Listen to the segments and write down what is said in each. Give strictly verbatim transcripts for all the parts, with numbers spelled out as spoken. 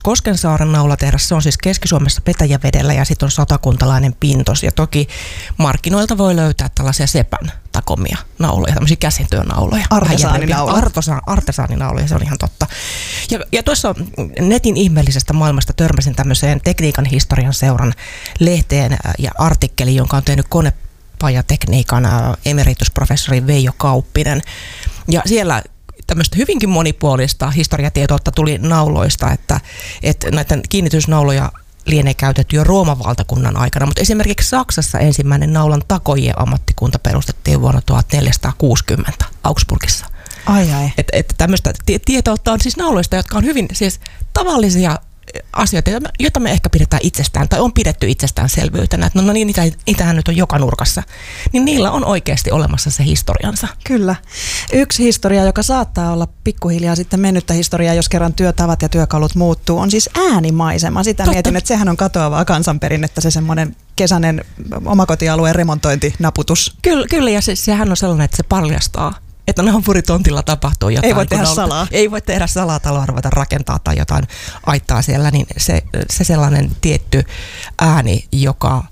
Koskensaaren naulatehdas, se on siis Keski-Suomessa Petäjävedellä ja sitten on satakuntalainen Pintos. Ja toki markkinoilta voi löytää tällaisia Sepän takomia nauloja, tämmöisiä käsityönauloja. Artesaaninauloja. Artosa, artesaaninauloja, se on ihan totta. Ja, ja tuossa netin ihmeellisestä maailmasta törmäsin tämmöiseen Tekniikan historian seuran lehteen ja artikkeliin, jonka on tehnyt konepajatekniikan emeritusprofessori Veijo Kauppinen. Ja siellä tämmöistä hyvinkin monipuolista historiatietoutta tuli nauloista, että, että näitä kiinnitysnauloja lienee käytetty jo Rooman valtakunnan aikana, mutta esimerkiksi Saksassa ensimmäinen naulan takojien ammattikunta perustettiin vuonna tuhatneljäsataakuusikymmentä Augsburgissa. Ai ai. Että et tämmöistä tietoutta on siis nauloista, jotka on hyvin siis tavallisia asioita, joita me ehkä pidetään itsestään, tai on pidetty itsestäänselvyytenä, että no, no niin, niitä, niitähän nyt on joka nurkassa, niin niillä on oikeasti olemassa se historiansa. Kyllä. Yksi historia, joka saattaa olla pikkuhiljaa sitten mennyttä historiaa, jos kerran työtavat ja työkalut muuttuu, on siis äänimaisema. Sitä Totta. Mietin, että sehän on katoavaa kansanperinnettä, se semmoinen kesäinen omakotialueen remontointinaputus. Kyllä, kyllä ja se, sehän on sellainen, että se paljastaa, että naapuritontilla tapahtuu jotain. Ei voi tehdä salaa. Ei voi tehdä salaa, taloa ruveta rakentaa tai jotain aittaa siellä, niin se, se sellainen tietty ääni, joka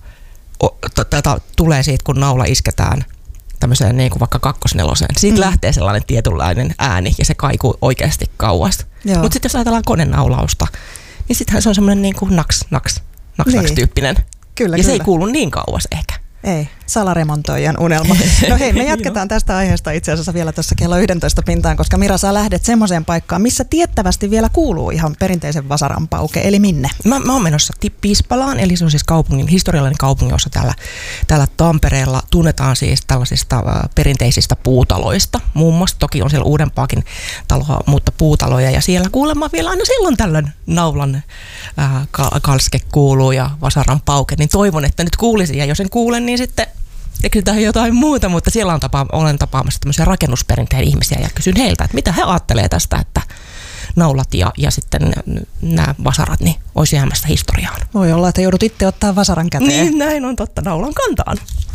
tätä tulee siitä, kun naula isketään tämmöiseen niin kuin vaikka kakkosneloseen. Siitä mm. lähtee sellainen tietynlainen ääni ja se kaikuu oikeasti kauas. Mutta sitten jos ajatellaan konenaulausta, niin sittenhän se on semmoinen niin kuin naks, naks, naks, niin. naks tyyppinen. Kyllä, ja kyllä. se ei kuulu niin kauas ehkä. Ei, salaremontoijan unelma. No hei, me jatketaan tästä aiheesta itse asiassa vielä tuossa kello yksitoista pintaan, koska Mira, sä lähdet semmoiseen paikkaan, missä tiettävästi vielä kuuluu ihan perinteisen vasaranpauke, eli minne? Mä, mä oon menossa Piispalaan, eli se on siis kaupungin, historiallinen kaupunki, jossa täällä, täällä Tampereella tunnetaan siis tällaisista äh, perinteisistä puutaloista. Muun muassa toki on siellä uudempaakin taloa, mutta puutaloja, ja siellä kuulemma vielä aina silloin tällöin naulan äh, kalske kuuluu ja vasaranpauke, niin toivon, että nyt kuulisin, ja jos en kuule, niin sitten keksitään jotain muuta, mutta siellä on tapa, olen tapaamassa tämmöisiä rakennusperinteen ihmisiä ja kysyn heiltä, että mitä he ajattelee tästä, että naulat ja, ja sitten nämä vasarat niin olisi jäämässä historiaan. Voi olla, että joudut itse ottaa vasaran käteen. Niin, näin on totta, naulan kantaan.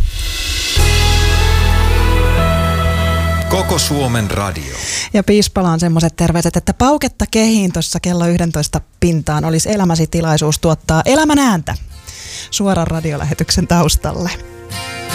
Koko Suomen radio. Ja Piispalaan semmoiset terveiset, että pauketta kehiin tuossa kello yksitoista pintaan olisi elämäsi tilaisuus tuottaa elämän ääntä suoran radiolähetyksen taustalle.